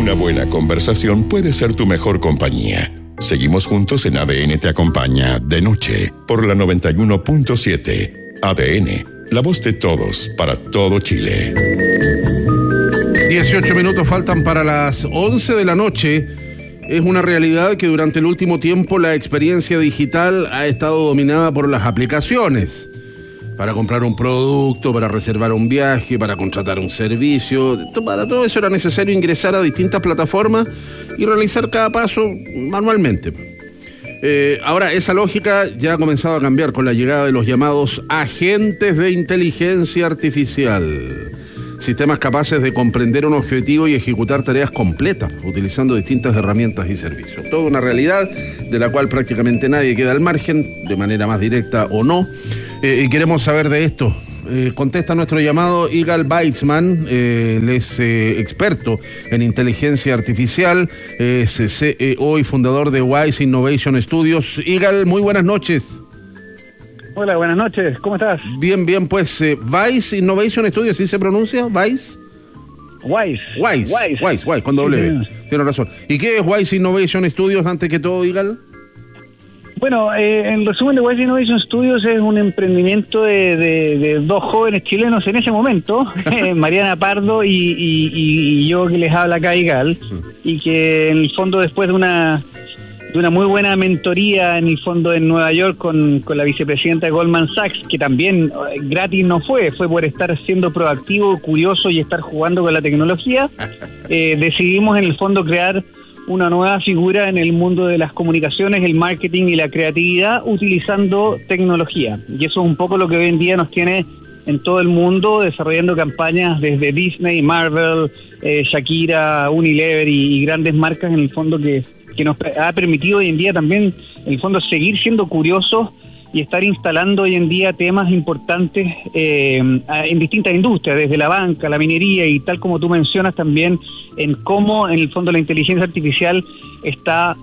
Una buena conversación puede ser tu mejor compañía. Seguimos juntos en ADN Te Acompaña de noche por la 91.7. ADN, la voz de todos para todo Chile. 18 minutos faltan para las 11 de la noche. Es una realidad que durante el último tiempo la experiencia digital ha estado dominada por las aplicaciones. Para comprar un producto, para reservar un viaje, para contratar un servicio. Para todo eso era necesario ingresar a distintas plataformas y realizar cada paso manualmente. Ahora esa lógica ya ha comenzado a cambiar con la llegada de los llamados agentes de inteligencia artificial. Sistemas capaces de comprender un objetivo y ejecutar tareas completas, utilizando distintas herramientas y servicios. Toda una realidad de la cual prácticamente nadie queda al margen, de manera más directa o no. Y queremos saber de esto. Contesta nuestro llamado Igal Weitzman, él es experto en inteligencia artificial, es CEO y fundador de Wise Innovation Studios. Igal, muy buenas noches. Hola, buenas noches, ¿cómo estás? Bien, pues Wise Innovation Studios, ¿sí se pronuncia? ¿Wise? Wise, con doble. Tiene razón. ¿Y qué es Wise Innovation Studios antes que todo, Igal? Bueno, en resumen, de Wise Innovation Studios es un emprendimiento de dos jóvenes chilenos en ese momento, Mariana Pardo y yo que les habla acá, Igal, y que en el fondo después de una muy buena mentoría en el fondo en Nueva York con la vicepresidenta de Goldman Sachs, que también gratis no fue por estar siendo proactivo, curioso y estar jugando con la tecnología, decidimos en el fondo crear una nueva figura en el mundo de las comunicaciones, el marketing y la creatividad utilizando tecnología. Y eso es un poco lo que hoy en día nos tiene en todo el mundo, desarrollando campañas desde Disney, Marvel, Shakira, Unilever y grandes marcas en el fondo que nos ha permitido hoy en día también en el fondo seguir siendo curiosos y estar instalando hoy en día temas importantes en distintas industrias, desde la banca, la minería y tal como tú mencionas también en cómo en el fondo la inteligencia artificial está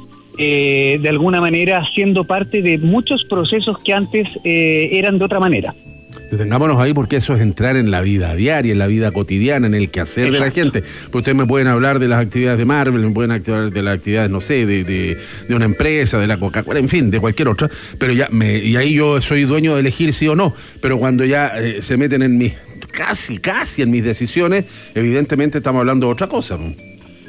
de alguna manera siendo parte de muchos procesos que antes eran de otra manera. Detengámonos ahí porque eso es entrar en la vida diaria, en la vida cotidiana, en el quehacer de la gente. Pues ustedes me pueden hablar de las actividades de Marvel, me pueden hablar de las actividades, no sé, de una empresa, de la Coca-Cola, en fin, de cualquier otra, pero y ahí yo soy dueño de elegir sí o no, pero cuando ya se meten en mis, casi en mis decisiones, evidentemente estamos hablando de otra cosa, ¿no?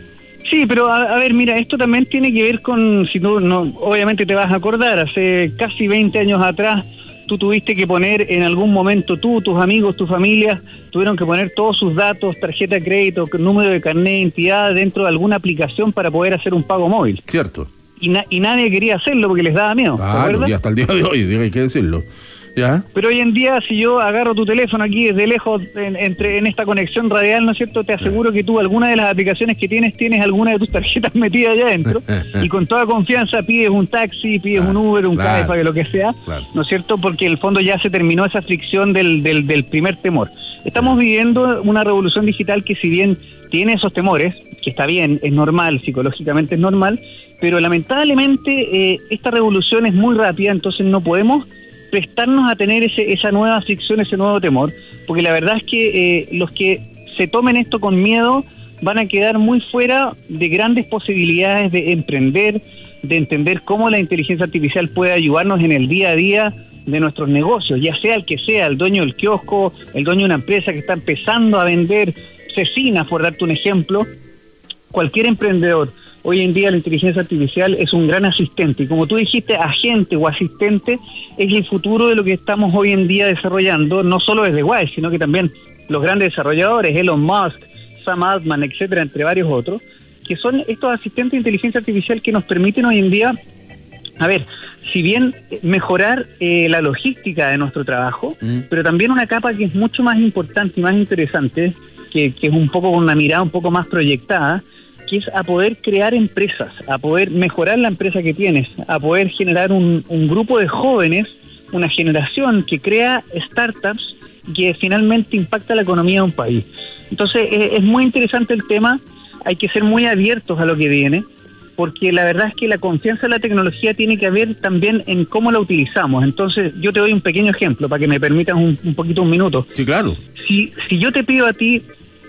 Sí, pero a ver, mira, esto también tiene que ver con, si tú no, obviamente te vas a acordar, hace casi 20 años atrás, tú tuviste que poner en algún momento, tú, tus amigos, tu familia, tuvieron que poner todos sus datos, tarjeta de crédito, número de carnet de identidad dentro de alguna aplicación para poder hacer un pago móvil. Cierto. Y nadie quería hacerlo porque les daba miedo. Claro, y hasta el día de hoy, hay que decirlo. ¿Ya? Pero hoy en día, si yo agarro tu teléfono aquí desde lejos, en esta conexión radial, ¿no es cierto? Te aseguro que tú, alguna de las aplicaciones que tienes alguna de tus tarjetas metidas allá adentro, y con toda confianza pides un taxi, pides un Uber, un Cabify, lo que sea, ¿no es cierto? Porque en el fondo ya se terminó esa fricción del primer temor. Estamos viviendo una revolución digital que, si bien tiene esos temores, que está bien, es normal, psicológicamente es normal, pero lamentablemente esta revolución es muy rápida, entonces no podemos prestarnos a tener esa nueva fricción, ese nuevo temor, porque la verdad es que los que se tomen esto con miedo van a quedar muy fuera de grandes posibilidades de emprender, de entender cómo la inteligencia artificial puede ayudarnos en el día a día de nuestros negocios, ya sea el que sea, el dueño del kiosco, el dueño de una empresa que está empezando a vender cecinas, por darte un ejemplo, cualquier emprendedor. Hoy en día la inteligencia artificial es un gran asistente y, como tú dijiste, agente o asistente es el futuro de lo que estamos hoy en día desarrollando, no solo desde Wise, sino que también los grandes desarrolladores, Elon Musk, Sam Altman, etcétera, entre varios otros, que son estos asistentes de inteligencia artificial que nos permiten hoy en día, a ver, si bien mejorar la logística de nuestro trabajo, pero también una capa que es mucho más importante y más interesante, que es un poco con una mirada un poco más proyectada, que es a poder crear empresas, a poder mejorar la empresa que tienes, a poder generar un grupo de jóvenes, una generación que crea startups que finalmente impacta la economía de un país. Entonces es muy interesante el tema, hay que ser muy abiertos a lo que viene, porque la verdad es que la confianza en la tecnología tiene que haber también en cómo la utilizamos. Entonces yo te doy un pequeño ejemplo para que me permitas un minuto. Sí, claro. Si yo te pido a ti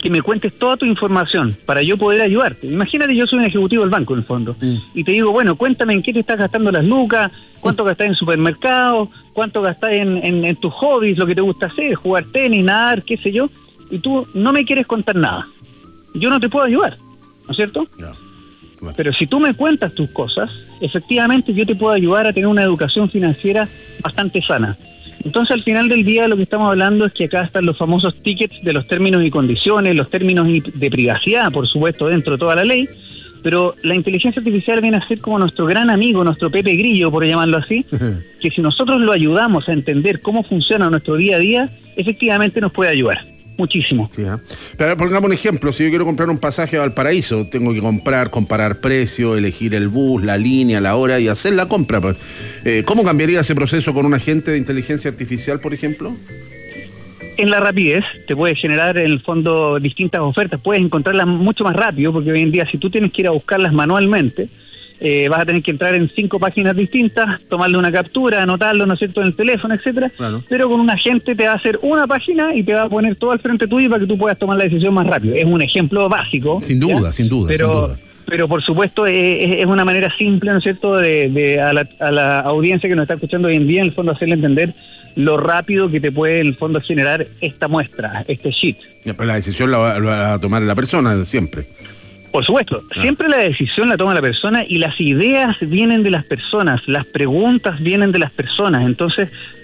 que me cuentes toda tu información para yo poder ayudarte. Imagínate, yo soy un ejecutivo del banco en el fondo, y te digo, bueno, cuéntame en qué te estás gastando las lucas, cuánto gastás en supermercados, cuánto gastás en tus hobbies, lo que te gusta hacer, jugar tenis, nadar, qué sé yo, y tú no me quieres contar nada. Yo no te puedo ayudar, ¿no es cierto? No. Bueno. Pero si tú me cuentas tus cosas, efectivamente yo te puedo ayudar a tener una educación financiera bastante sana. Entonces, al final del día, lo que estamos hablando es que acá están los famosos tickets de los términos y condiciones, los términos de privacidad, por supuesto, dentro de toda la ley, pero la inteligencia artificial viene a ser como nuestro gran amigo, nuestro Pepe Grillo, por llamarlo así, que si nosotros lo ayudamos a entender cómo funciona nuestro día a día, efectivamente nos puede ayudar. Muchísimo. Sí, pero pongamos un ejemplo, si yo quiero comprar un pasaje a Valparaíso, tengo que comparar precio, elegir el bus, la línea, la hora y hacer la compra. ¿Cómo cambiaría ese proceso con un agente de inteligencia artificial, por ejemplo? En la rapidez, te puede generar en el fondo distintas ofertas, puedes encontrarlas mucho más rápido, porque hoy en día si tú tienes que ir a buscarlas manualmente, vas a tener que entrar en 5 páginas distintas, tomarle una captura, anotarlo, ¿no es cierto?, en el teléfono, etcétera. Claro. Pero con un agente te va a hacer una página y te va a poner todo al frente tuyo para que tú puedas tomar la decisión más rápido. Es un ejemplo básico. Sin duda, ¿ya? Sin duda. Pero por supuesto es una manera simple, ¿no es cierto?, a la audiencia que nos está escuchando hoy en día, en el fondo hacerle entender lo rápido que te puede en el fondo generar esta muestra, este sheet. Pero la decisión la va a tomar la persona siempre. Por supuesto, siempre la decisión la toma la persona y las ideas vienen de las personas, las preguntas vienen de las personas. Entonces,